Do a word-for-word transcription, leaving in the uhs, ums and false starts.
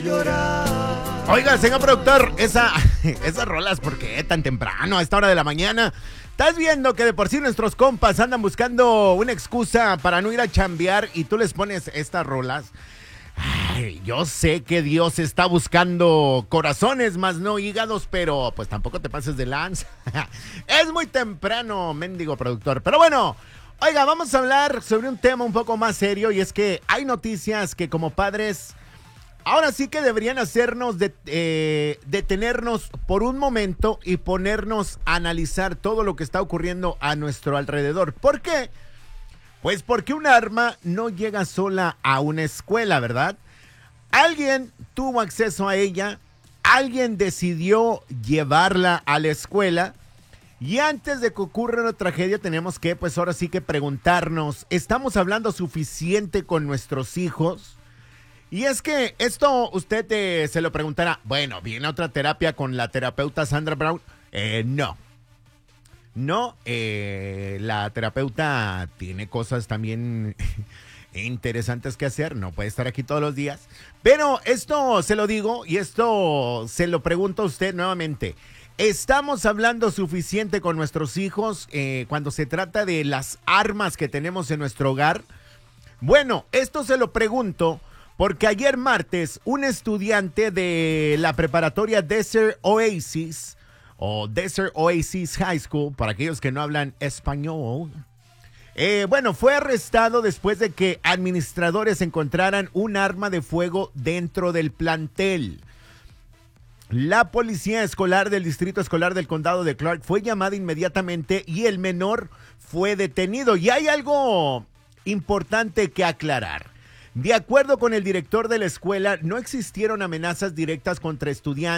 Oiga, señor productor, esa, esas rolas, ¿por qué tan temprano, a esta hora de la mañana? ¿Estás viendo que de por sí nuestros compas andan buscando una excusa para no ir a chambear y tú les pones estas rolas? Ay, yo sé que Dios está buscando corazones, más no hígados, pero pues tampoco te pases de lanza. Es muy temprano, mendigo productor. Pero bueno, oiga, vamos a hablar sobre un tema un poco más serio, y es que hay noticias que como padres ahora sí que deberían hacernos de, eh, detenernos por un momento y ponernos a analizar todo lo que está ocurriendo a nuestro alrededor. ¿Por qué? Pues porque un arma no llega sola a una escuela, ¿verdad? Alguien tuvo acceso a ella, alguien decidió llevarla a la escuela, y antes de que ocurra una tragedia tenemos que, pues ahora sí que preguntarnos, ¿estamos hablando suficiente con nuestros hijos? Y es que esto usted eh, se lo preguntará, bueno, ¿viene otra terapia con la terapeuta Sandra Brown? Eh, no. No, eh, la terapeuta tiene cosas también interesantes que hacer, no puede estar aquí todos los días. Pero esto se lo digo y esto se lo pregunto a usted nuevamente. ¿Estamos hablando suficiente con nuestros hijos eh, cuando se trata de las armas que tenemos en nuestro hogar? Bueno, esto se lo pregunto porque ayer martes un estudiante de la preparatoria Desert Oasis o Desert Oasis High School, para aquellos que no hablan español, eh, bueno, fue arrestado después de que administradores encontraran un arma de fuego dentro del plantel. La policía escolar del Distrito Escolar del Condado de Clark fue llamada inmediatamente y el menor fue detenido. Y hay algo importante que aclarar. De acuerdo con el director de la escuela, no existieron amenazas directas contra estudiantes